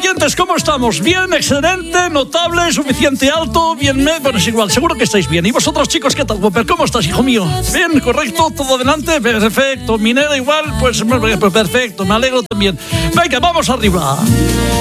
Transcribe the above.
oyentes, ¿cómo estamos? ¿Bien? ¿Excelente? ¿Notable? ¿Suficiente? ¿Alto? ¿Bien? Bueno, es igual, seguro que estáis bien. ¿Y vosotros, chicos, qué tal, Whopper? ¿Cómo estás, hijo mío? ¿Bien? ¿Correcto? ¿Todo adelante? Perfecto. ¿Minera igual? Pues perfecto, me alegro también. Venga, vamos arriba.